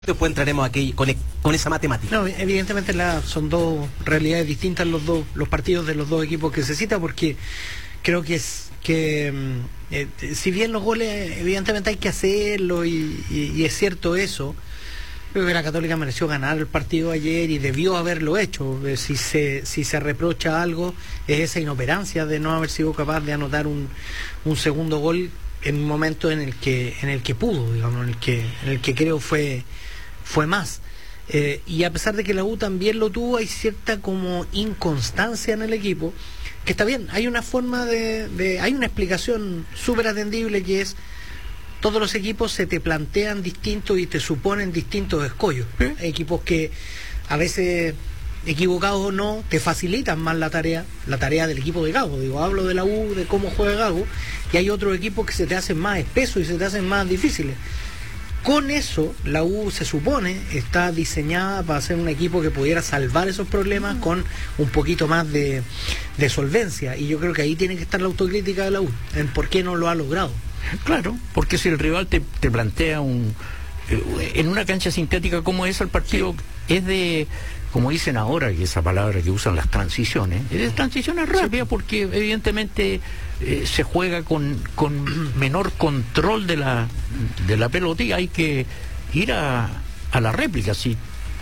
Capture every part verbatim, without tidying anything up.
Después entraremos aquí con, con esa matemática. No, evidentemente la, son dos realidades distintas los dos los partidos de los dos equipos que se cita, porque creo que es que eh, si bien los goles evidentemente hay que hacerlo y, y, y es cierto eso, creo que la Católica mereció ganar el partido ayer y debió haberlo hecho. Eh, si se si se reprocha algo es esa inoperancia de no haber sido capaz de anotar un, un segundo gol en un momento en el que en el que pudo, digamos, en el que en el que creo fue fue más. Eh, y a pesar de que la U también lo tuvo, hay cierta como inconstancia en el equipo, que está bien, hay una forma de, de hay una explicación súper atendible, que es todos los equipos se te plantean distintos y te suponen distintos escollos. ¿Eh? Hay equipos que a veces, equivocados o no, te facilitan más la tarea, la tarea del equipo de Gago. Digo, hablo de la U, de cómo juega Gago, y hay otros equipos que se te hacen más espesos y se te hacen más difíciles. Con eso, la U se supone está diseñada para ser un equipo que pudiera salvar esos problemas con un poquito más de, de solvencia, y yo creo que ahí tiene que estar la autocrítica de la U, en por qué no lo ha logrado. Claro, porque si el rival te, te plantea un eh, en una cancha sintética como esa, el partido sí. es de, como dicen ahora, que esa palabra que usan las transiciones, es de transiciones rápidas, sí. porque evidentemente eh, se juega con, con menor control de la de la pelota y hay que ir a, a la réplica. Si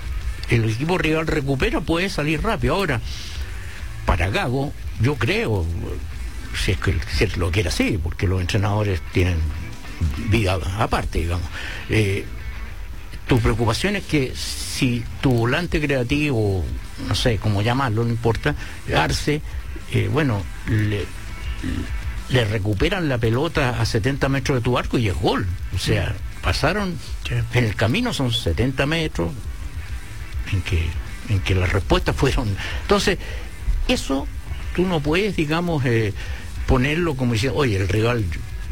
el equipo rival recupera, puede salir rápido. Ahora, para Gago, yo creo, si es que si él lo quiere así, porque los entrenadores tienen vida aparte, digamos, eh, tu preocupación es que si tu volante creativo, no sé cómo llamarlo, no importa, Arce, eh, bueno, le, le recuperan la pelota a setenta metros de tu arco y es gol. O sea, pasaron, sí. en el camino son setenta metros en que, en que las respuestas fueron. Entonces, eso tú no puedes, digamos, eh, ponerlo como diciendo, oye, el rival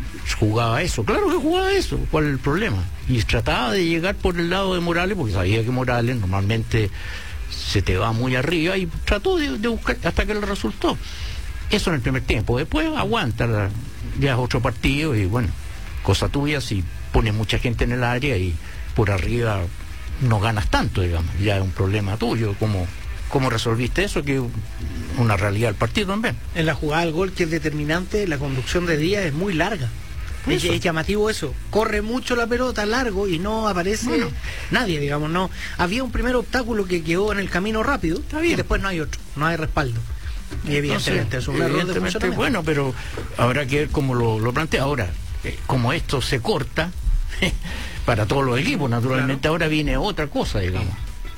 jugaba eso. Claro que jugaba eso, ¿cuál es el problema? Y trataba de llegar por el lado de Morales, porque sabía que Morales normalmente se te va muy arriba, y trató de, de buscar hasta que le resultó. Eso en el primer tiempo. Después aguanta, ya es otro partido, y bueno, cosa tuya si pones mucha gente en el área y por arriba no ganas tanto, digamos, ya es un problema tuyo. Como ¿Cómo resolviste eso? Que una realidad del partido también. En la jugada del gol, que es determinante, la conducción de Díaz es muy larga. Es, es llamativo eso. Corre mucho la pelota, largo, y no aparece bueno. nadie, digamos. No había un primer obstáculo que quedó en el camino rápido, y después no hay otro, no hay respaldo. Y evidentemente Entonces, es un error de funcionamiento. Bueno, pero habrá que ver cómo lo, lo plantea. Ahora, eh, como esto se corta para todos los equipos, naturalmente, claro. Ahora viene otra cosa, digamos.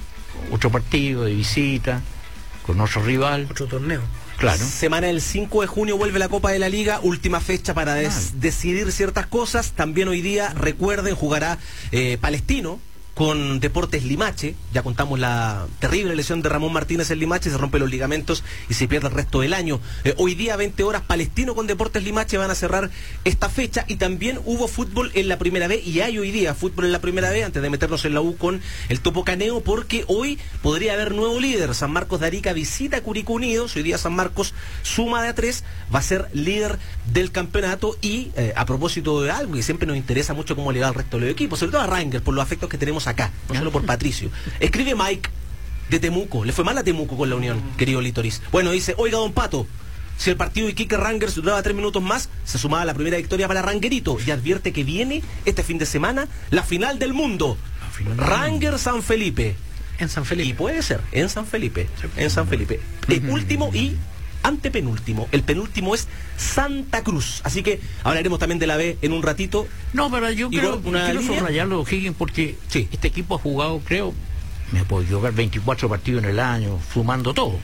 Otro partido de visita, con otro rival. Otro torneo. Claro. Semana del cinco de junio vuelve la Copa de la Liga, última fecha para des- decidir ciertas cosas. También hoy día, recuerden, jugará eh, Palestino con Deportes Limache. Ya contamos la terrible lesión de Ramón Martínez en Limache, se rompe los ligamentos y se pierde el resto del año. Eh, hoy día, veinte horas, Palestino con Deportes Limache van a cerrar esta fecha. Y también hubo fútbol en la primera B, y hay hoy día fútbol en la primera B, antes de meternos en la U con el Topo Caneo, porque hoy podría haber nuevo líder. San Marcos de Arica visita a Curicó Unidos. Hoy día San Marcos suma de a tres, va a ser líder del campeonato. Y eh, a propósito de algo que siempre nos interesa mucho, cómo le va al resto de los equipos, sobre todo a Rangers, por los afectos que tenemos acá, no solo por Patricio. Escribe Mike de Temuco, le fue mal a Temuco con la Unión, querido Litoris. Bueno, dice, oiga, don Pato, si el partido de Iquique Rangers duraba tres minutos más, se sumaba la primera victoria para Ranguerito, y advierte que viene este fin de semana la final del mundo, Rangers San Felipe. En San Felipe. Y puede ser, en San Felipe, en San Felipe. El último y antepenúltimo. El penúltimo es Santa Cruz. Así que hablaremos también de la B en un ratito. No, pero yo creo, quiero subrayarlo, Higgins, porque sí. este equipo ha jugado, creo, me puedo jugar veinticuatro partidos en el año, sumando todo.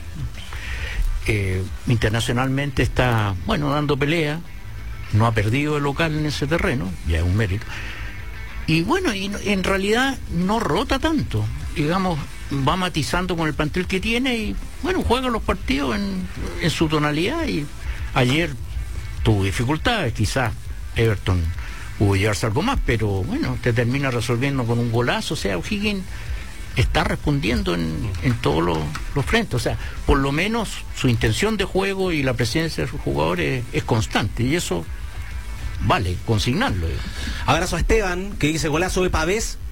Eh, internacionalmente está, bueno, dando pelea, no ha perdido el local en ese terreno, ya es un mérito. Y bueno, y en realidad no rota tanto, digamos, va matizando con el plantel que tiene y bueno, juega los partidos en, en su tonalidad. Y ayer tuvo dificultades, quizás Everton pudo llevarse algo más, pero bueno, te termina resolviendo con un golazo. O sea, O'Higgins está respondiendo en, en todos los, los frentes. O sea, por lo menos su intención de juego y la presencia de sus jugadores es constante, y eso vale consignarlo. Abrazo a Esteban, que dice golazo de Pavés,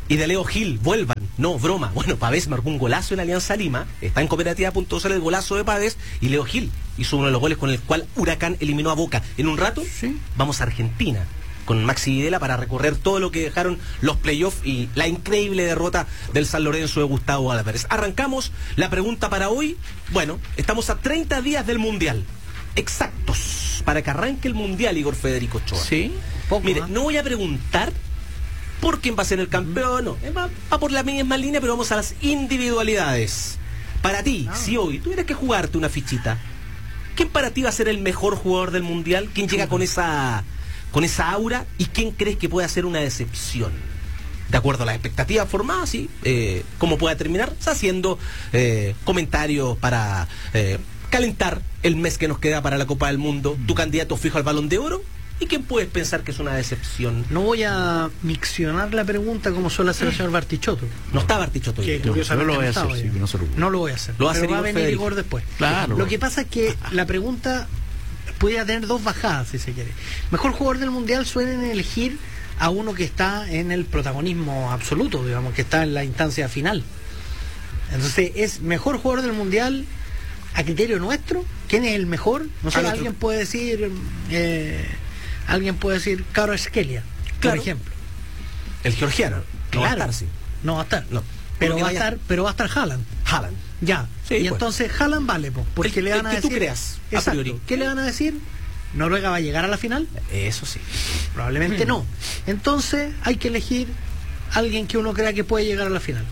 y de Leo Gil, vuelvan. No, broma. Bueno, Pavés marcó un golazo en Alianza Lima. Está en cooperativa punto c l el golazo de Pavés. Y Leo Gil hizo uno de los goles con el cual Huracán eliminó a Boca. En un rato, sí, vamos a Argentina con Maxi Videla para recorrer todo lo que dejaron los playoffs y la increíble derrota del San Lorenzo de Gustavo Álvarez. Arrancamos la pregunta para hoy. Bueno, estamos a treinta días del Mundial. Exactos. Para que arranque el Mundial, Igor Federico Ochoa. Sí. Poco, Mire, ¿eh? No voy a preguntar por quién va a ser el campeón, no. Va, va por la misma línea, pero vamos a las individualidades. Para ti, no. si hoy tuvieras que jugarte una fichita, ¿quién para ti va a ser el mejor jugador del Mundial? ¿Quién llega con esa, con esa aura? ¿Y quién crees que puede ser una decepción? De acuerdo a las expectativas formadas, y eh, cómo pueda terminar, haciendo eh, comentarios para eh, calentar el mes que nos queda para la Copa del Mundo. ¿Tu candidato fijo al Balón de Oro? ¿Y quién puedes pensar que es una decepción? No voy a miccionar la pregunta como suele hacer el señor Bartichotto. No está Bartichotto. Que, no, no lo voy a hacer. Sí, no, se lo... no lo voy a hacer. Lo va a, pero va a venir Federico. Igor después. Claro. Lo que pasa es que la pregunta puede tener dos bajadas, si se quiere. Mejor jugador del Mundial suelen elegir a uno que está en el protagonismo absoluto, digamos, que está en la instancia final. Entonces, es mejor jugador del Mundial a criterio nuestro. ¿Quién es el mejor? No sé, alguien puede decir... Eh, Alguien puede decir Caro Esquelia, claro, por ejemplo. El georgiano. Claro. No va a estar, sí. No va a estar. No. Pero va a estar, pero va a estar Haaland. Haaland. Ya. Sí, y pues. entonces Haaland vale, pues, porque el, le van el a que decir. Tú creas, exacto, a priori. ¿Qué le van a decir? ¿Noruega va a llegar a la final? Eso sí. Probablemente hmm. no. Entonces hay que elegir a alguien que uno crea que puede llegar a la final.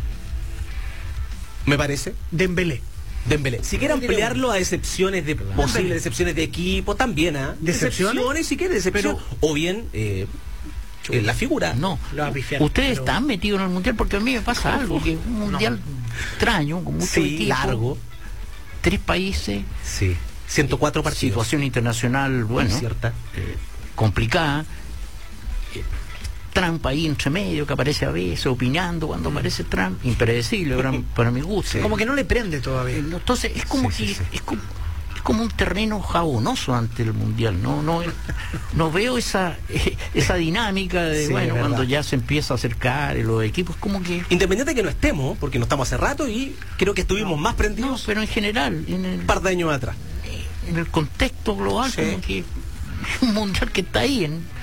Me parece. Dembélé. Dembélé. Si quieren ampliarlo a decepciones de claro. posibles decepciones de equipo, también, ¿ah? ¿eh? ¿Decepciones? Decepciones, si quieren, decepción. Pero, o bien, eh, eh, la figura. No, lo pifiar, ustedes pero... están metidos en el Mundial porque a mí me pasa algo, que es un Mundial no. extraño, con mucho sí, equipo, largo. Tres países. Sí. ciento cuatro partidos. Situación internacional, bueno, cierta. Eh, complicada. Eh, Trump ahí entre medio, que aparece a veces opinando cuando aparece Trump, impredecible para, para mi gusto. Como que no le prende todavía. Entonces es como sí, que sí, sí. Es, como, es como un terreno jabonoso ante el Mundial. No no no veo esa eh, esa dinámica de sí, bueno, cuando ya se empieza a acercar los equipos, como que independiente de que no estemos, porque no estamos hace rato y creo que estuvimos no, más prendidos. No, pero en general, en el, un par de años atrás. En el contexto global, sí. como que es un Mundial que está ahí en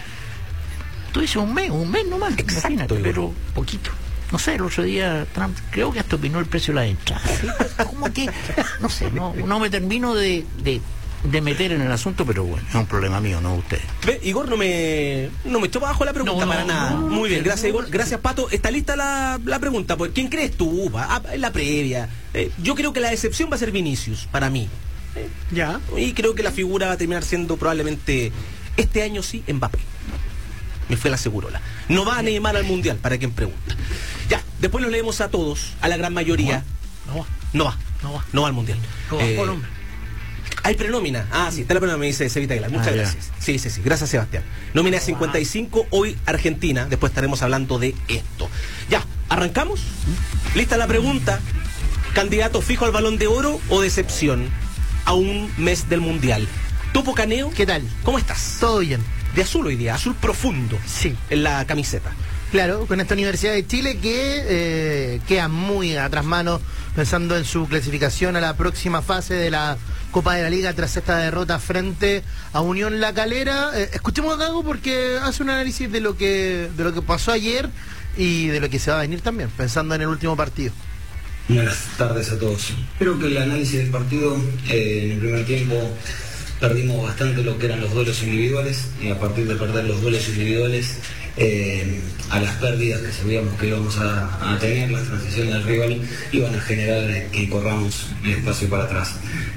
tú dices un mes, un mes nomás, exacto, imagínate, pero poquito. No sé, el otro día Trump creo que hasta opinó el precio de la entrada. ¿Sí? Como que, no sé, no, no me termino de, de, de meter en el asunto, pero bueno, es un problema mío, no de ustedes. Ve, Igor no me no me echó para abajo la pregunta, no, para no, nada. No, Muy bien, gracias Igor, gracias Pato. Está lista la, la pregunta, pues, ¿quién crees tú? Ah, en la previa. Eh, yo creo que la decepción va a ser Vinicius, para mí. Eh, ya. Y creo que la figura va a terminar siendo probablemente este año sí Mbappé. Me fue la segurola. No va a Neymar al Mundial, para quien pregunta. Ya, después lo leemos a todos, a la gran mayoría. No va. No va. No va. No va al Mundial. No va, eh, Colombia. Hay prenómina. Ah, sí, está la prenómina, me dice Sevita Aguilar. Muchas ah, gracias. Sí, sí, sí. Gracias, Sebastián. Nómina oh, cincuenta y cinco, wow. Hoy Argentina. Después estaremos hablando de esto. Ya, ¿arrancamos? ¿Lista la pregunta? ¿Candidato fijo al Balón de Oro o decepción a un mes del Mundial? Topo Caneo. ¿Qué tal? ¿Cómo estás? Todo bien. De azul hoy día, azul profundo. Sí. En la camiseta. Claro, con esta Universidad de Chile que eh, queda muy atrás mano pensando en su clasificación a la próxima fase de la Copa de la Liga tras esta derrota frente a Unión La Calera. Eh, escuchemos a Gago porque hace un análisis de lo que de lo que pasó ayer y de lo que se va a venir también, pensando en el último partido. Buenas tardes a todos. Creo que el análisis del partido eh, en el primer tiempo perdimos bastante lo que eran los duelos individuales y a partir de perder los duelos individuales eh, a las pérdidas que sabíamos que íbamos a, a tener, las transiciones del rival iban a generar que corramos el espacio para atrás.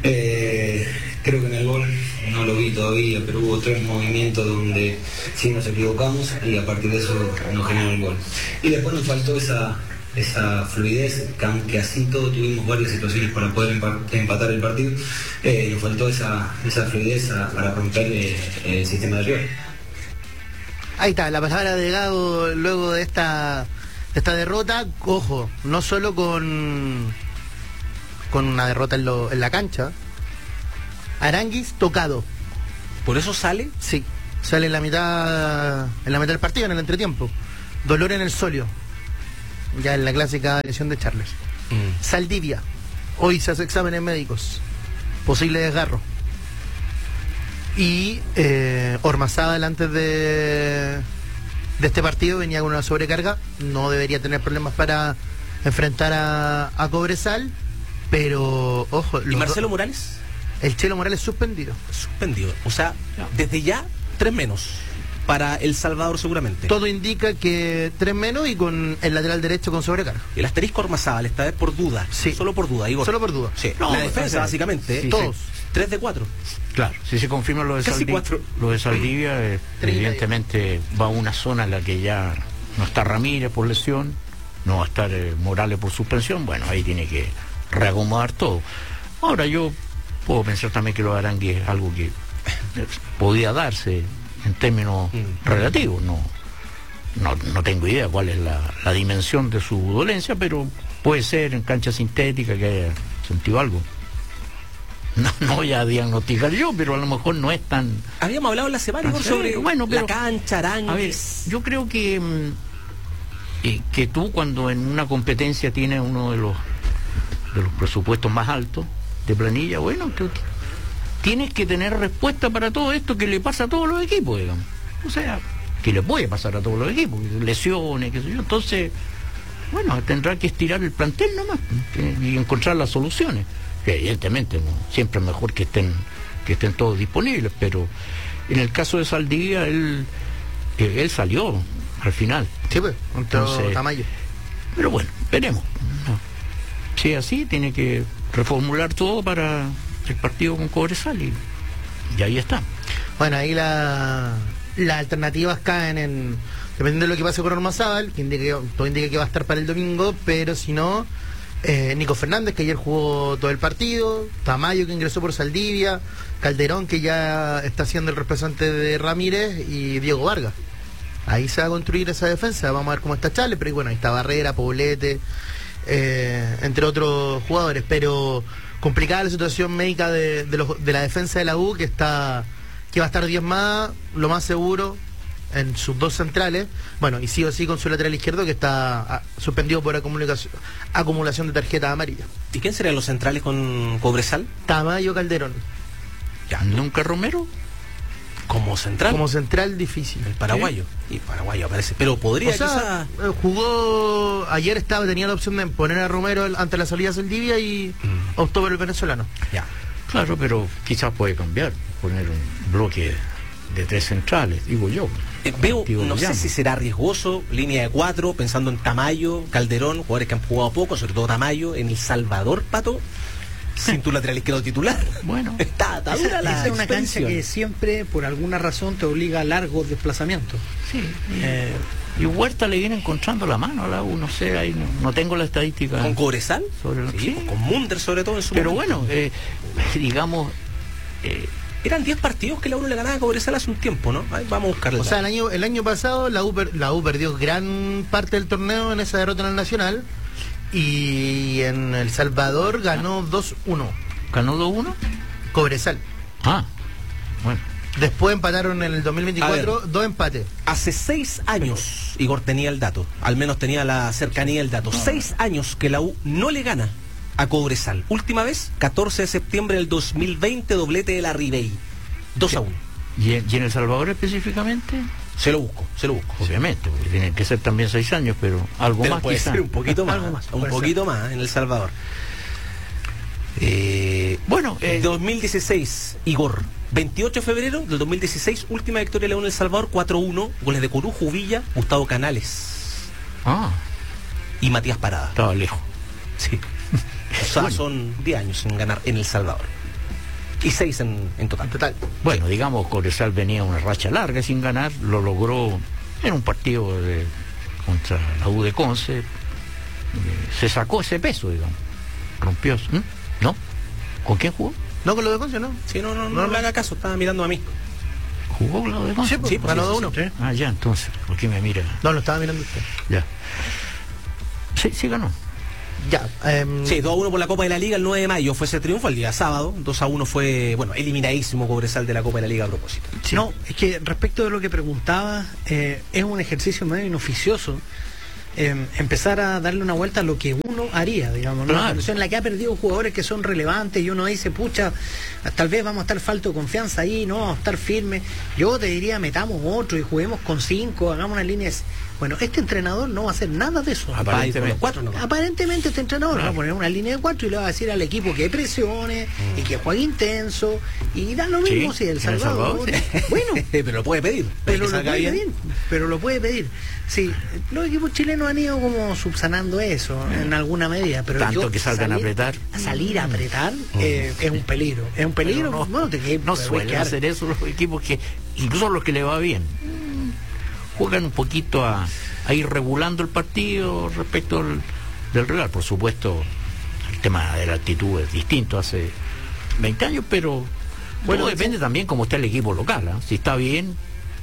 Eh, creo que en el gol no lo vi todavía, pero hubo tres movimientos donde sí nos equivocamos y a partir de eso nos generó el gol. Y después nos faltó esa esa fluidez, que aunque así todo tuvimos varias situaciones para poder empatar el partido, eh, nos faltó esa, esa fluidez a, para romper eh, el sistema de rival. Ahí está, la palabra de Gago luego de esta, de esta derrota, ojo, no solo con, con una derrota en, lo, en la cancha, Aranguis tocado. ¿Por eso sale? Sí, sale en la mitad, en la mitad del partido, en el entretiempo. Dolor en el sóleo. ya en la clásica lesión de Charles. Mm. Saldivia, hoy se hace exámenes médicos, posible desgarro. Y eh, Ormazábal antes de, de este partido venía con una sobrecarga, no debería tener problemas para enfrentar a, a Cobresal, pero ojo. ¿Y Marcelo Morales? El Chelo Morales suspendido. Suspendido. O sea, desde ya, tres menos para El Salvador seguramente. Todo indica que tres menos y con el lateral derecho con sobrecarga. El asterisco Ormazábal, esta vez por duda. Sí. Solo por duda, Igor. Solo por duda. Sí. No, la defensa, o sea, básicamente. sí, ¿eh? Todos. sí. Tres de cuatro. Claro, si se confirma lo de Casi Saldivia, cuatro. lo de Saldivia eh, evidentemente va a una zona en la que ya no está Ramírez por lesión, no va a estar eh, Morales por suspensión, bueno, ahí tiene que reacomodar todo. Ahora yo puedo pensar también que lo de Arangui es algo que podía darse en términos Mm. relativos, no, no, no tengo idea cuál es la, la dimensión de su dolencia, pero puede ser en cancha sintética que haya sentido algo. No, no voy a diagnosticar yo, pero a lo mejor no es tan... Habíamos hablado en la semana, Igor, Sí, sobre bueno, pero- la cancha, A ver, Aranguis. yo creo que mm, eh, que tú cuando en una competencia tienes uno de los de los presupuestos más altos de planilla, bueno, tú t- tienes que tener respuesta para todo esto que le pasa a todos los equipos, digamos. O sea, que le puede pasar a todos los equipos, lesiones, qué sé yo. Entonces, bueno, tendrá que estirar el plantel nomás eh, y encontrar las soluciones. Que evidentemente no, siempre es mejor que estén que estén todos disponibles, pero en el caso de Saldivia él eh, él salió al final. Sí, pues, contra Entonces, Tamayo. Pero bueno, veremos. No. Si es así, tiene que reformular todo para el partido con Cobresal y, y ahí está. Bueno, ahí la, las alternativas caen en, dependiendo de lo que pase con Ormazábal, que indica que, todo indica que va a estar para el domingo, pero si no, eh, Nico Fernández, que ayer jugó todo el partido, Tamayo, que ingresó por Saldivia, Calderón, que ya está siendo el reemplazante de Ramírez, y Diego Vargas. Ahí se va a construir esa defensa, vamos a ver cómo está Chale, pero bueno, ahí está Barrera, Poblete, eh, entre otros jugadores, pero complicada la situación médica de, de, los, de la defensa de la U, que está que va a estar diezmada, lo más seguro, en sus dos centrales, bueno, y sí o sí con su lateral izquierdo, que está ah, suspendido por acumulación, acumulación de tarjetas amarillas. ¿Y quién serían los centrales con Cobresal? Tamayo, Calderón, Ya, ¿nunca Romero? Como central. como central difícil. el paraguayo. Y paraguayo aparece. Pero podría O sea, quizá... eh, jugó ayer, estaba tenía la opción de poner a Romero el- ante la salida de Saldivia y Mm. optó por el venezolano. Ya. Claro, pero quizás puede cambiar, poner un bloque de tres centrales, digo yo. Eh, veo, Partido no lo sé llamo. si será riesgoso, línea de cuatro, pensando en Tamayo, Calderón, jugadores que han jugado poco, sobre todo Tamayo, en El Salvador, Pato, sin tu lateral izquierdo titular. Bueno, Está, está dura Esa, la esa es una cancha expedición. que siempre, por alguna razón, te obliga a largos desplazamientos. sí. Y, Eh, y Huerta le viene encontrando la mano a la U, no sé, ahí no, no tengo la estadística. ¿Con Cobresal? Sobre la- Sí, sí. pues, con Munder sobre todo en su Pero momento. bueno, eh, digamos, eh, Eran diez partidos que la U le ganaba a Cobresal hace un tiempo, ¿no? Ahí vamos a buscarle. O sea, el año, el año pasado la U, per- la U perdió gran parte del torneo en esa derrota en el Nacional, y en El Salvador ganó dos uno. ganó dos uno. Cobresal. Ah, bueno. Después empataron en el dos mil veinticuatro, dos empates. Hace seis años, Igor tenía el dato, al menos tenía la cercanía del dato. Seis años que la U no le gana a Cobresal. Última vez, catorce de septiembre del dos mil veinte, doblete de la Ribey. dos a uno. ¿Y en, y en El Salvador específicamente? Se lo busco, se lo busco. Obviamente, porque tienen que ser también seis años, pero algo Pero más puede quizá. ser un poquito más, Algo más, un puede poquito más en El Salvador. Eh, Bueno, eh, dos mil dieciséis, Igor. veintiocho de febrero del dos mil dieciséis, última victoria de la U en El Salvador, cuatro uno. Goles de Corujo, Villa, Gustavo Canales ah, y Matías Parada. estaba lejos. Sí. O sea, Bueno. son diez años en ganar en El Salvador. Y seis en, en total. En total. Bueno, digamos, Cobresal venía una racha larga sin ganar, lo logró en un partido de- contra la U de Conce, eh, se sacó ese peso, digamos, rompió, ¿m? ¿no? ¿Con quién jugó? No con lo de Conce, ¿no? Sí, no, no, no, No, le no. haga caso, estaba mirando a mí. ¿Jugó la U de Conce? Sí, pues, Sí, pues, ganó sí, dos sí, uno. sí. Ah, ya, entonces, ¿por qué me mira? No, lo estaba mirando usted. Ya. Sí, sí ganó. Ya. em, Sí, dos a uno por la Copa de la Liga el nueve de mayo fue ese triunfo, el día sábado. dos a uno fue, bueno, eliminadísimo Cobresal de la Copa de la Liga a propósito. No, es que respecto de lo que preguntaba, eh, es un ejercicio medio inoficioso, eh, empezar a darle una vuelta a lo que uno haría, digamos, ¿no? Claro. Una condición en la que ha perdido jugadores que son relevantes y uno dice, pucha, tal vez vamos a estar falto de confianza ahí, no vamos a estar firmes. Yo te diría, metamos otro y juguemos con cinco, hagamos una línea. Bueno, este entrenador no va a hacer nada de eso. Aparentemente. Va a ir con los cuatro nomás. Aparentemente este entrenador Claro. va a poner una línea de cuatro y le va a decir al equipo que presione Mm. y que juegue intenso y da lo mismo Sí, si El en El Salvador. Salvador, Bueno, pero lo puede pedir. pero que lo salga puede bien. pedir, pero lo puede pedir. Sí, los equipos chilenos han ido como subsanando eso en alguna medida, pero Tanto yo que salgan a salir- apretar. salir a apretar eh, es un peligro, es un peligro. Pero no, bueno, te que- no te suelen quedar- hacer eso los equipos que, incluso los que le va bien, mm, juegan un poquito a, a ir regulando el partido respecto al, del rival. Por supuesto, el tema de la actitud es distinto hace veinte años, pero bueno, depende también cómo está el equipo local. ¿Ah? Si está bien,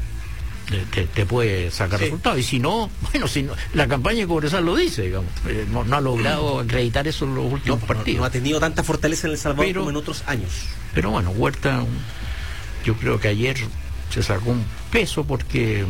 te, te- te puede sacar Sí. resultados. Y si no, bueno, si no, la campaña de Cobresal lo dice, digamos. Eh, no, no ha logrado acreditar eso en los No, últimos no, partidos. no ha tenido tanta fortaleza en El Salvador Pero- como en otros años. Pero bueno, Huerta, yo creo que ayer se sacó un peso porque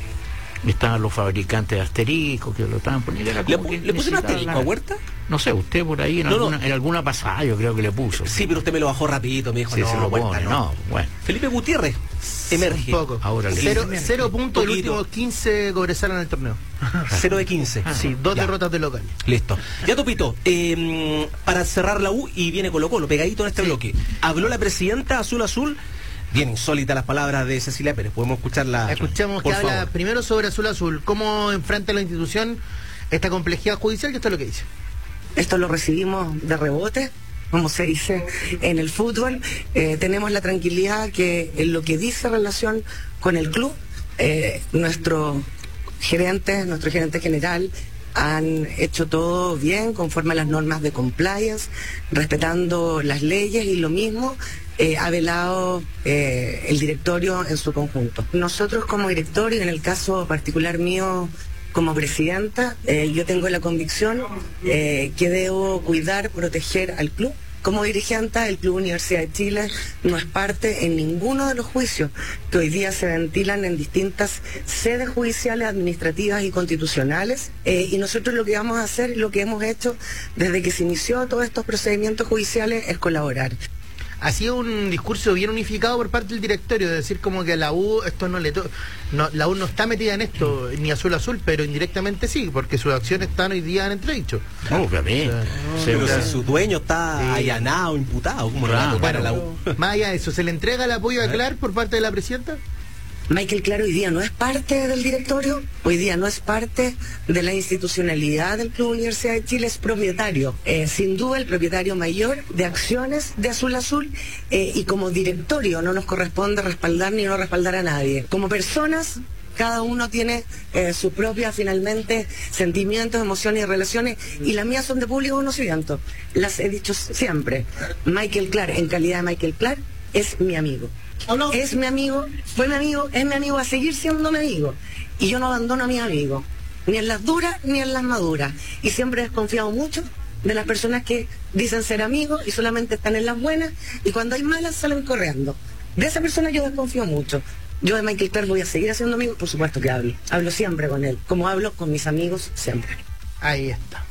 mm, estaban los fabricantes de asterisco que lo estaban poniendo. Era ¿Le, como pu- que ¿le puso un necesitaba asterisco la- a Huerta? No sé, usted por ahí en, No, no. alguna, en alguna pasada yo creo que le puso. Sí, pero usted me lo bajó rapidito, me dijo, Sí, no, se lo Huerta, pone, no. no, bueno. Felipe Gutiérrez emerge. Un poco. Ahora le- cero, Emerge. cero puntos, el Poquito. último quince Cobresal en el torneo. cero de quince. Ah, Sí, dos Ya. derrotas de local. Listo. Ya, Topito, eh, para cerrar la U y viene Colo Colo, pegadito en este bloque. Habló la presidenta Azul Azul. Bien insólitas las palabras de Cecilia Pérez. Podemos escucharla. Escuchemos por que habla favor. primero sobre Azul Azul, cómo enfrenta la institución esta complejidad judicial, que esto es lo que dice. Esto lo recibimos de rebote, como se dice en el fútbol. Eh, tenemos la tranquilidad que en lo que dice relación con el club, eh, nuestro gerente, nuestro gerente general, han hecho todo bien, conforme a las normas de compliance, respetando las leyes, y lo mismo eh, ha velado eh, el directorio en su conjunto. Nosotros como directorio, en el caso particular mío, como presidenta, eh, yo tengo la convicción eh, que debo cuidar, proteger al club. Como dirigente, el Club Universidad de Chile no es parte en ninguno de los juicios que hoy día se ventilan en distintas sedes judiciales, administrativas y constitucionales. Eh, y nosotros lo que vamos a hacer, lo que hemos hecho desde que se inició todos estos procedimientos judiciales, es colaborar. Ha sido un discurso bien unificado por parte del directorio, de decir como que a la U esto no le to no, la U no está metida en esto, ni Azul Azul, pero indirectamente sí, porque sus acciones están hoy día en entredicho. Obviamente. Sí. Se- Pero Claro. si su dueño está Sí. allanado, imputado, ¿cómo le va a Claro. tocar a la U? Más allá de eso, ¿se le entrega el apoyo a Clark por parte de la presidenta? Michael Claro hoy día no es parte del directorio, hoy día no es parte de la institucionalidad del Club Universidad de Chile, es propietario, eh, sin duda el propietario mayor de acciones de Azul Azul, eh, y como directorio no nos corresponde respaldar ni no respaldar a nadie. Como personas, cada uno tiene eh, sus propias, finalmente, sentimientos, emociones y relaciones, y las mías son de público conocimiento. Las he dicho siempre. Michael Clark, en calidad de Michael Clark, es mi amigo. Es mi amigo, fue mi amigo, es mi amigo, va a seguir siendo mi amigo. Y yo no abandono a mis amigos, ni en las duras ni en las maduras. Y siempre he desconfiado mucho de las personas que dicen ser amigos y solamente están en las buenas, y cuando hay malas salen corriendo. De esa persona yo desconfío mucho. Yo de Michael Clark voy a seguir haciendo amigos, por supuesto que hablo. Hablo siempre con él, como hablo con mis amigos siempre. Ahí está.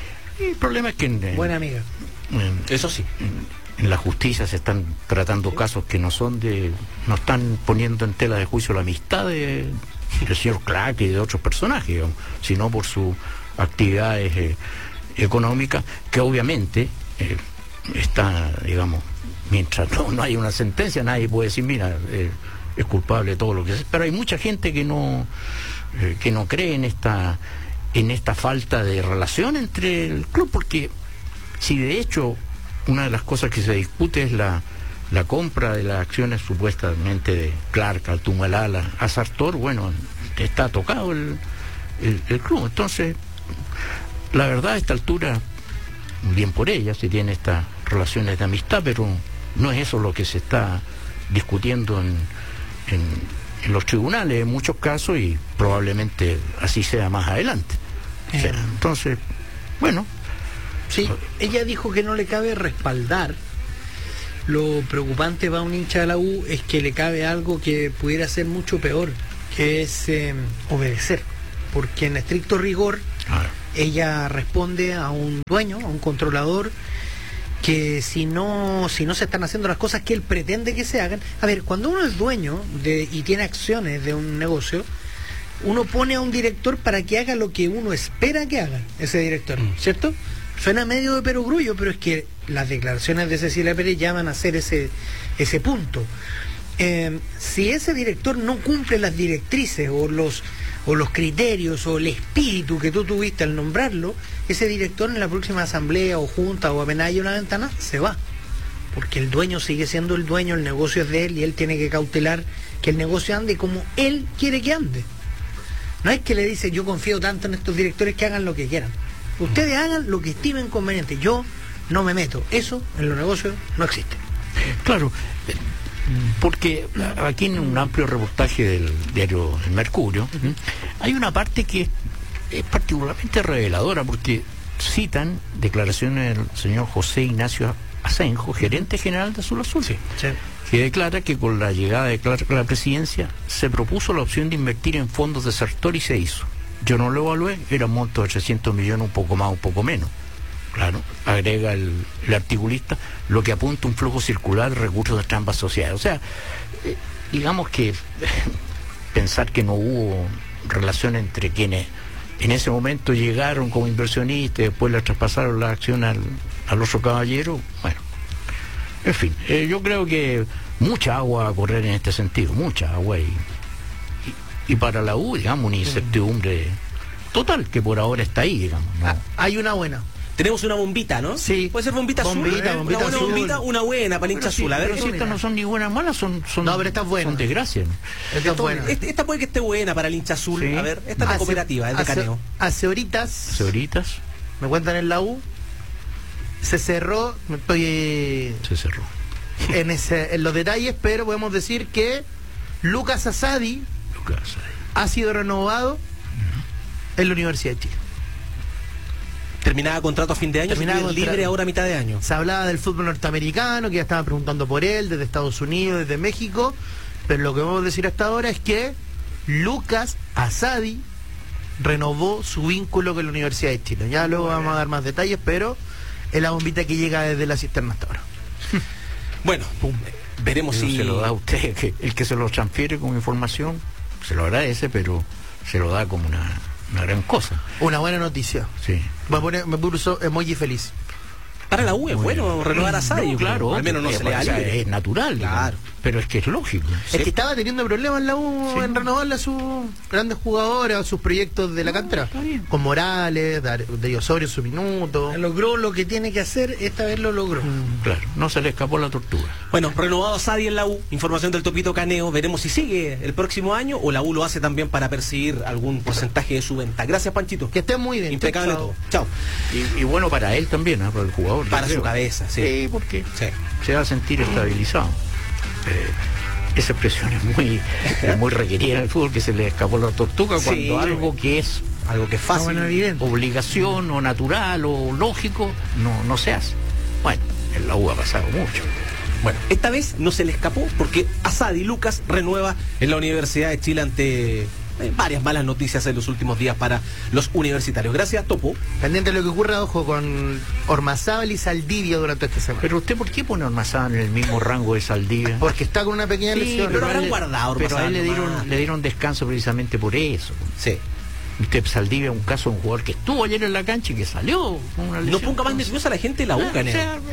Y el problema es que en, en- Buena amiga. en- Eso sí. en la justicia se están tratando casos que no son de, no están poniendo en tela de juicio la amistad de, del señor Clark y de otros personajes, digamos, sino por sus actividades eh, económicas, que obviamente eh, está, digamos, mientras no, no hay una sentencia, nadie puede decir, mira, eh, es culpable de todo lo que hace. Pero hay mucha gente que no, eh, que no cree en esta, en esta falta de relación entre el club, porque si de hecho una de las cosas que se discute es la, la compra de las acciones supuestamente de Clark al Tumalala a Sartor, bueno, está tocado el, el, el club. Entonces, la verdad a esta altura, bien por ella, si tiene estas relaciones de amistad, pero no es eso lo que se está discutiendo en, en, en los tribunales en muchos casos, y probablemente así sea más adelante. O sea, entonces, bueno, Sí, ella dijo que no le cabe respaldar. Lo preocupante para un hincha de la U es que le cabe algo que pudiera ser mucho peor, que es eh, obedecer. Porque en estricto rigor, Claro. Ella responde a un dueño, a un controlador, que si no si no se están haciendo las cosas que él pretende que se hagan. A ver, cuando uno es dueño de y tiene acciones de un negocio, uno pone a un director para que haga lo que uno espera que haga ese director, ¿cierto? Suena medio de perogrullo, pero es que las declaraciones de Cecilia Pérez llaman a hacer ese, ese punto. Eh, si ese director no cumple las directrices o los o los criterios o el espíritu que tú tuviste al nombrarlo, ese director en la próxima asamblea o junta o apenas haya una ventana, se va. Porque el dueño sigue siendo el dueño, el negocio es de él y él tiene que cautelar que el negocio ande como él quiere que ande. No es que le dice, yo confío tanto en estos directores que hagan lo que quieran. Ustedes hagan lo que estimen conveniente. Yo no me meto. Eso en los negocios no existe. Claro, porque aquí en un amplio reportaje del diario El Mercurio, uh-huh, hay una parte que es particularmente reveladora, porque citan declaraciones del señor José Ignacio Asenjo, gerente general de Azul Azul, sí, sí, que declara que con la llegada de Clark a la presidencia se propuso la opción de invertir en fondos desertor y se hizo. Yo no lo evalué, era un monto de trescientos millones, un poco más, un poco menos. Claro, agrega el, el articulista, lo que apunta un flujo circular de recursos de ambas sociedades. O sea, eh, digamos que eh, pensar que no hubo relación entre quienes en ese momento llegaron como inversionistas y después le traspasaron la acción al, al otro caballero, bueno, en fin, eh, yo creo que mucha agua a correr en este sentido, mucha agua, y, y, y para la U, digamos, una incertidumbre total que por ahora está ahí, digamos, ¿no? Ah, hay una buena. Tenemos una bombita, ¿no? Sí. Puede ser bombita, bombita azul. ¿eh? Bombita una buena azul. bombita, una buena para el hincha azul. A ver, pero si estas no son ni buenas ni malas, son, son, no, pero esta es buena. Son desgracias, ¿no? Esta es buena. Esta, esta puede que esté buena para el hincha azul. Sí. A ver, esta es de Hace- cooperativa, es de hace- Caneo. Hace horitas, Señoritas, me cuentan en la U, se cerró, no estoy se cerró. en, ese, en los detalles, pero podemos decir que Lucas Asadi Lucas, ha sido renovado en la Universidad de Chile. Terminaba contrato a fin de año, Terminaba se queda contra- libre ahora a mitad de año. Se hablaba del fútbol norteamericano, que ya estaban preguntando por él, desde Estados Unidos, desde México, pero lo que vamos a decir hasta ahora es que Lucas Asadi renovó su vínculo con la Universidad de Chile. Ya luego vamos a dar más detalles, pero es la bombita que llega desde la cisterna hasta ahora. Bueno, veremos Eso si... se lo da a usted, que el que se lo transfiere como información, se lo agradece, pero se lo da como una, una gran cosa. Una buena noticia. Sí. Me, pone, me puso emoji feliz. Para la U es Muy bueno bien. renovar a Sadi. No, claro, al menos no eh, se le da o sea, libre. es natural, Claro. digamos, pero es que es lógico. Es que estaba teniendo problemas la U Sí. en renovarle a sus grandes jugadores, a sus proyectos de la cantera. está bien. Con Morales, Dar- de Osorio en su minuto. Logró lo que tiene que hacer, esta vez lo logró. Claro, no se le escapó la tortuga. Bueno, renovado Sadi en la U, información del Topito Caneo, veremos si sigue el próximo año o la U lo hace también para percibir algún porcentaje de su venta. Gracias, Panchito. Que estén muy bien. Impecable Chao, todo. chao. Chao. Y, y bueno para él también, ¿eh? Para el jugador. yo Para su creo. cabeza, sí. Sí, porque Sí. se va a sentir estabilizado. Eh, esa expresión es muy, es muy requerida en el fútbol, que se le escapó la tortuga, Sí. cuando algo que es Algo que es fácil. bueno, evidente. obligación o natural o lógico no, no se hace. Bueno, en la U ha pasado mucho. Bueno, esta vez no se le escapó porque Asadi Lucas renueva en la Universidad de Chile ante eh, varias malas noticias en los últimos días para los universitarios. Gracias, Topo. Pendiente de lo que ocurra, ojo, con Ormazábal y Saldivia durante esta semana. Pero usted, ¿por qué pone a Ormazábal en el mismo rango de Saldivia? Porque está con una pequeña Sí, lesión. pero a habrán él- guardado pero a él le Ormazábal dieron, nomás. le dieron descanso precisamente por eso. Sí. Usted, Saldivia, un caso de un jugador que estuvo ayer en la cancha y que salió con una No lesión. ponga más nerviosa a la gente de la U, Ah, o Caneo. sea,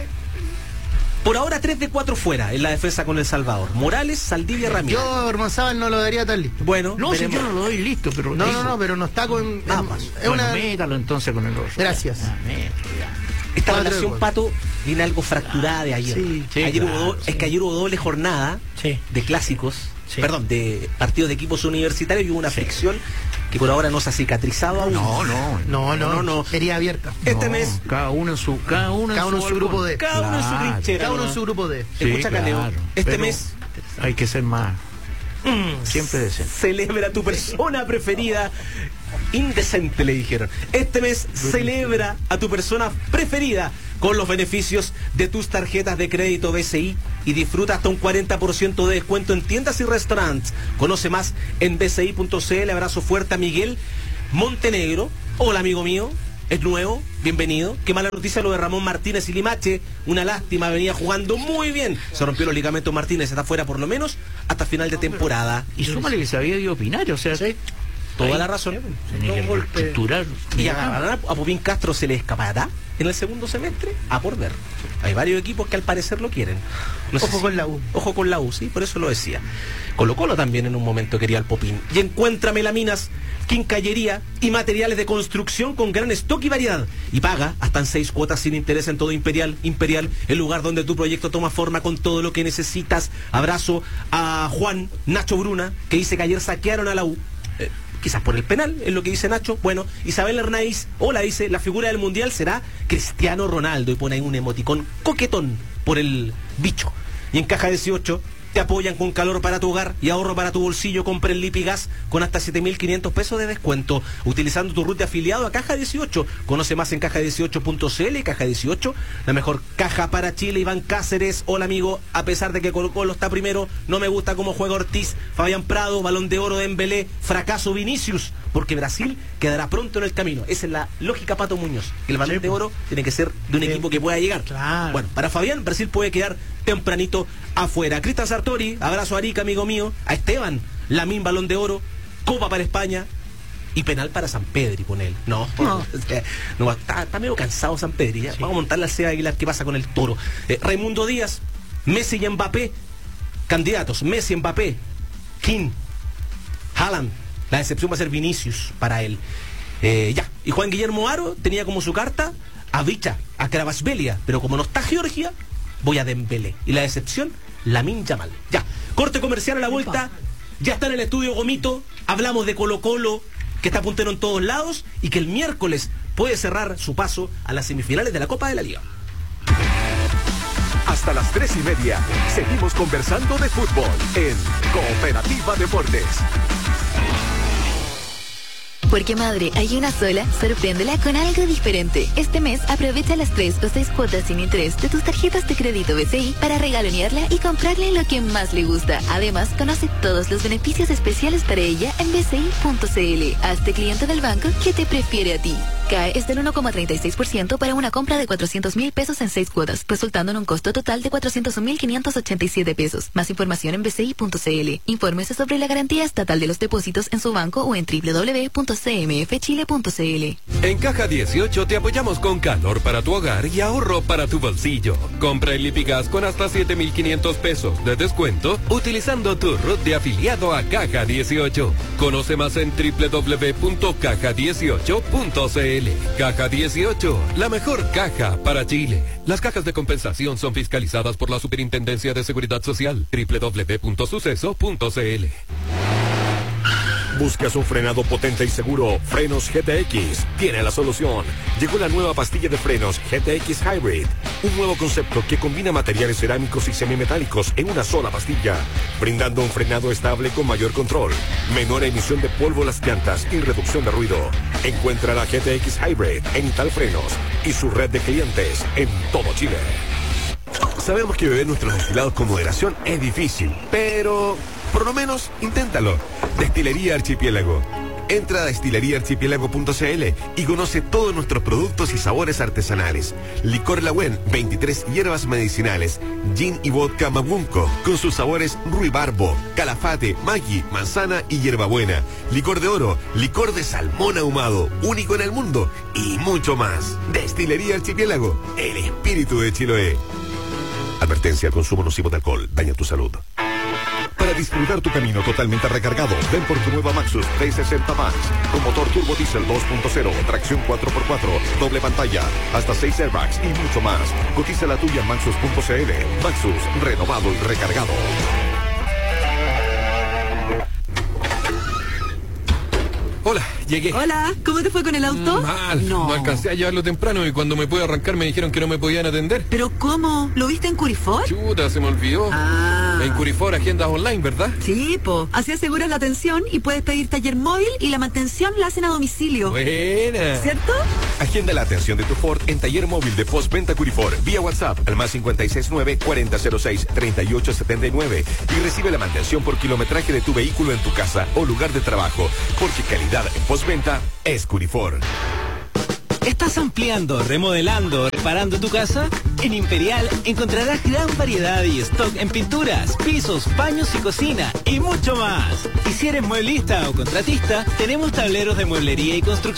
Por ahora tres de cuatro fuera en la defensa con El Salvador. Morales, Saldivia, Ramírez. Yo a Ormazábal no lo daría tan listo. Bueno, no, si veremos. yo no lo doy listo, pero No, digo, no, no, pero no está con... Nada es- más. Es bueno, una... métalo entonces con el otro. Gracias. Ah, métalo, ya. Esta Cuatro relación, de gol. Pato, viene algo fracturada de ayer. Sí, sí, ayer claro, hubo do- sí. Es que ayer hubo doble jornada Sí. de clásicos, Sí. perdón, de partidos de equipos universitarios y hubo una fricción que por ahora no se ha cicatrizado aún. No, no. No, no, No, no. Herida abierta. Este No, mes, cada uno en su cada uno Cada en uno su, en su grupo balcón. de... cada uno en su Claro. trinchera. Cada uno en ¿no? su grupo de... Sí, Escucha, Caneo, claro. este Pero mes hay que ser más siempre decente. celebra a tu persona preferida. Indecente, le dijeron. Este mes celebra a tu persona preferida con los beneficios de tus tarjetas de crédito B C I y disfruta hasta un cuarenta por ciento de descuento en tiendas y restaurantes. Conoce más en b c i punto c l. Abrazo fuerte a Miguel Montenegro, Hola, amigo mío. Es nuevo, bienvenido. Qué mala noticia lo de Ramón Martínez y Limache. Una lástima, venía jugando muy bien. Se rompió los ligamentos Martínez, está fuera por lo menos hasta final de temporada. Y súmale que sabía de opinar, o sea, Sí. Toda la razón. tenía que Dos golpes. reestructurar. Y a, a Popín Castro se le escapará en el segundo semestre, a por ver. Hay varios equipos que al parecer lo quieren. No sé Ojo si- con la U. Ojo con la U, sí, por eso lo decía. Colo Colo también en un momento quería al Popín. Y encuentra melaminas, quincallería y materiales de construcción con gran stock y variedad. Y paga hasta en seis cuotas sin interés en todo Imperial. Imperial, el lugar donde tu proyecto toma forma con todo lo que necesitas. Abrazo a Juan Nacho Bruna, que dice que ayer saquearon a la U. Eh, quizás por el penal, es lo que dice Nacho. Bueno, Isabel Hernández, hola, dice, la figura del Mundial será Cristiano Ronaldo, y pone ahí un emoticón coquetón por el bicho. Y en caja dieciocho te apoyan con calor para tu hogar y ahorro para tu bolsillo. Compra el Lipigas con hasta siete mil quinientos pesos de descuento utilizando tu root de afiliado a Caja dieciocho. Conoce más en caja dieciocho punto c l. Caja dieciocho, la mejor caja para Chile. Iván Cáceres, hola amigo, a pesar de que Colo Colo está primero, no me gusta cómo juega Ortiz. Fabián Prado, Balón de Oro de Dembélé, fracaso Vinicius, porque Brasil quedará pronto en el camino. Esa es la lógica, Pato Muñoz, que el Balón Sí, de pues. Oro tiene que ser de un Sí. equipo que pueda llegar. Claro. Bueno, para Fabián, Brasil puede quedar tempranito afuera. Cristian Sartori, abrazo a Arica, amigo mío. A Esteban, Lamín, Balón de Oro, Copa para España y penal para San Pedri, pone él. No, No. eh, no, está, está medio cansado San Pedri. ¿Ya? Vamos a montarle al Seba Aguilar, ¿qué pasa con el Toro? Eh, Raimundo Díaz, Messi y Mbappé, candidatos, Messi, Mbappé, King, Haaland. La decepción va a ser Vinicius para él. Eh, ya, y Juan Guillermo Aro tenía como su carta a Vicha, a Kvaratskhelia, pero como no está Georgia, voy a Dembélé. Y la decepción, Lamine Yamal. Ya, corte comercial a la vuelta. Ya está en el estudio Gomito. Hablamos de Colo Colo, que está puntero en todos lados y que el miércoles puede cerrar su paso a las semifinales de la Copa de la Liga. Hasta las tres y media, seguimos conversando de fútbol en Cooperativa Deportes. Porque madre, hay una sola, sorpréndela con algo diferente. Este mes aprovecha las tres o seis cuotas sin interés de tus tarjetas de crédito B C I para regalonearla y comprarle lo que más le gusta. Además, conoce todos los beneficios especiales para ella en b c i punto c l. Hazte cliente del banco que te prefiere a ti. C A E es del uno coma treinta y seis por ciento para una compra de cuatrocientos mil pesos en seis cuotas, resultando en un costo total de cuatrocientos mil quinientos ochenta y siete pesos. Más información en b c i punto c l. Infórmese sobre la garantía estatal de los depósitos en su banco o en w w w punto c m f chile punto c l. En Caja dieciocho te apoyamos con calor para tu hogar y ahorro para tu bolsillo. Compra el Lipigas con hasta siete mil quinientos pesos de descuento utilizando tu root de afiliado a Caja dieciocho. Conoce más en w w w punto caja dieciocho punto c l. Caja dieciocho, la mejor caja para Chile. Las cajas de compensación son fiscalizadas por la Superintendencia de Seguridad Social. w w w punto suceso punto c l. ¿Buscas un frenado potente y seguro? Frenos G T X tiene la solución. Llegó la nueva pastilla de frenos G T X Hybrid, un nuevo concepto que combina materiales cerámicos y semimetálicos en una sola pastilla, brindando un frenado estable con mayor control, menor emisión de polvo a las llantas y reducción de ruido. Encuentra la G T X Hybrid en Italfrenos y su red de clientes en todo Chile. Sabemos que beber nuestros destilados con moderación es difícil, pero por lo menos inténtalo. Destilería Archipiélago. Entra a destilería archipiélago punto c l y conoce todos nuestros productos y sabores artesanales. Licor Lagüen, veintitrés hierbas medicinales, gin y vodka Mabunco, con sus sabores ruibarbo, calafate, maggi, manzana y hierbabuena. Licor de oro, licor de salmón ahumado, único en el mundo, y mucho más. Destilería Archipiélago, el espíritu de Chiloé. Advertencia: el consumo nocivo de alcohol daña tu salud. Para disfrutar tu camino totalmente recargado, ven por tu nueva Maxus trescientos sesenta Max, con motor turbo diésel dos punto cero, tracción cuatro por cuatro, doble pantalla, hasta seis airbags y mucho más. Cotiza la tuya en maxus punto c l. Maxus, renovado y recargado. Hola, llegué. Hola, ¿cómo te fue con el auto? Mal, no. no alcancé a llevarlo temprano y cuando me pude arrancar me dijeron que no me podían atender. ¿Pero cómo? ¿Lo viste en Curifor? Chuta, se me olvidó. Ah. En Curifor, agendas online, ¿verdad? Sí, po. Así aseguras la atención y puedes pedir taller móvil y la mantención la hacen a domicilio. Buena. ¿Cierto? Agenda la atención de tu Ford en taller móvil de postventa Curifor vía WhatsApp al más cincuenta y seis nueve, cuarenta cero seis, treinta y ocho setenta y nueve y recibe la mantención por kilometraje de tu vehículo en tu casa o lugar de trabajo, porque calidad en post postventa es Curifor. ¿Estás ampliando, remodelando, reparando tu casa? En Imperial encontrarás gran variedad y stock en pinturas, pisos, baños y cocina y mucho más. Y si eres mueblista o contratista, tenemos tableros de mueblería y construcción